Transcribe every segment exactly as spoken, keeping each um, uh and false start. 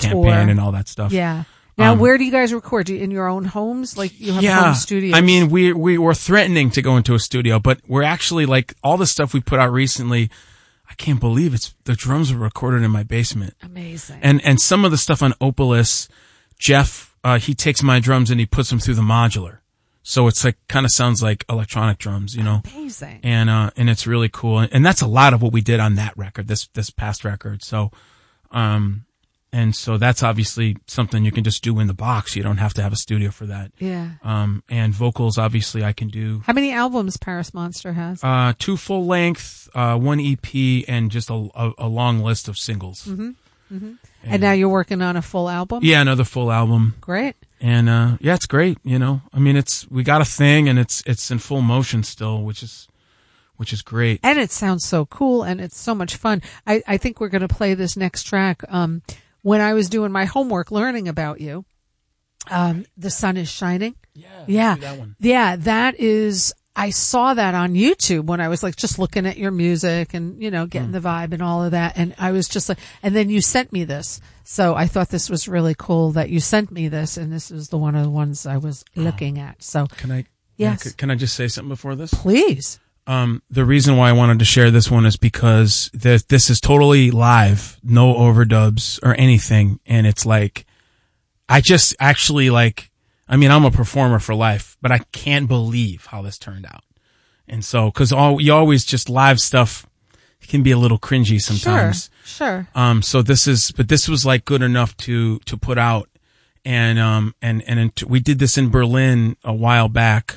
Camp tour. Band and all that stuff. Yeah. Now, Um, where do you guys record? Do you, in your own homes? Like you have yeah, home studios? I mean, we we were threatening to go into a studio, but we're actually like all the stuff we put out recently. I can't believe it's the drums were recorded in my basement. Amazing. And and some of the stuff on Opalus, Jeff uh, he takes my drums and he puts them through the modular, so it's like kind of sounds like electronic drums, you know. Amazing. And uh and it's really cool, and that's a lot of what we did on that record, this this past record. So, um. And so that's obviously something you can just do in the box. You don't have to have a studio for that. Yeah. Um, and vocals, obviously, I can do. How many albums Paris Monster has? Uh, two full length, uh, one E P, and just a, a, a long list of singles. Mm-hmm. Mm-hmm. And, and now you're working on a full album? Yeah, another full album. Great. And, uh, yeah, it's great. You know, I mean, it's, we got a thing and it's, it's in full motion still, which is, which is great. And it sounds so cool and it's so much fun. I, I think we're going to play this next track. Um, When I was doing my homework learning about you, um, The Sun is Shining. Yeah. Yeah. That one. Yeah. That is, I saw that on YouTube when I was like just looking at your music and, you know, getting Mm. the vibe and all of that. And I was just like, and then you sent me this. So I thought this was really cool that you sent me this. And this is the one of the ones I was looking at. So Can I, yes, yeah, can I just say something before this? please. Um, the reason why I wanted to share this one is because this, this is totally live, no overdubs or anything. And it's like, I just actually like, I mean, I'm a performer for life, but I can't believe how this turned out. And so, cause all, you always just live stuff can be a little cringy sometimes. Sure. Sure. Um, so this is, but this was like good enough to, to put out. And, um, and, and we did this in Berlin a while back.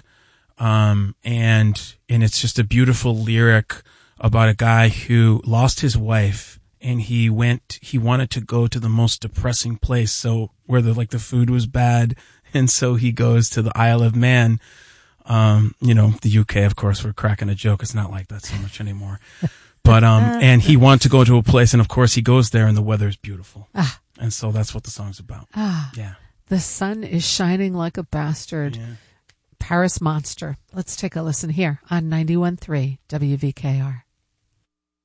Um, and, and it's just a beautiful lyric about a guy who lost his wife and he went, he wanted to go to the most depressing place. So where the, like the food was bad. And so he goes to the Isle of Man. Um, you know, the U K, of course, we're cracking a joke. It's not like that so much anymore. But, um, and he wanted to go to a place and of course he goes there and the weather is beautiful. Ah. And so that's what the song's about. Ah. Yeah. The sun is shining like a bastard. Yeah. Paris Monster. Let's take a listen here on ninety-one point three W V K R.